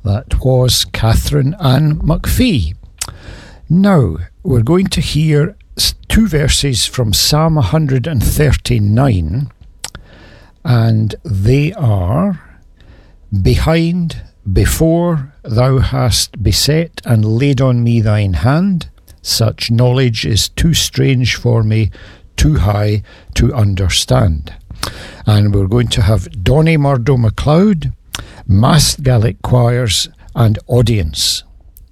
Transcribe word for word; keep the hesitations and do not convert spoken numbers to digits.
That was Catherine Ann McPhee. Now, we're going to hear two verses from Psalm one hundred thirty-nine, and they are: Behind, before, thou hast beset and laid on me thine hand. Such knowledge is too strange for me, too high to understand. And we're going to have Donny Murdo MacLeod, massed Gaelic choirs and audience.